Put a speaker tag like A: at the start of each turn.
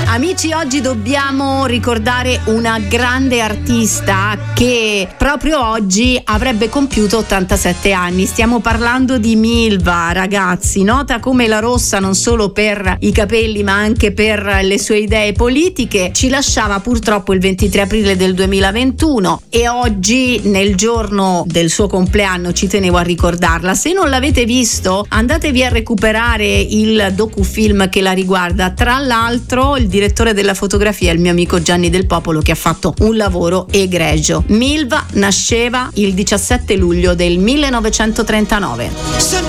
A: Amici, oggi dobbiamo ricordare una grande artista che proprio oggi avrebbe compiuto 87 anni. Stiamo parlando di Milva, ragazzi, nota come la Rossa non solo per i capelli ma anche per le sue idee politiche. Ci lasciava purtroppo il 23 aprile del 2021 e oggi, nel giorno del suo compleanno, ci tenevo a ricordarla. Se non l'avete visto, andatevi a recuperare il docufilm che la riguarda. Tra l'altro il direttore della fotografia è il mio amico Gianni Del Popolo, che ha fatto un lavoro egregio. Milva nasceva il 17 luglio del 1939.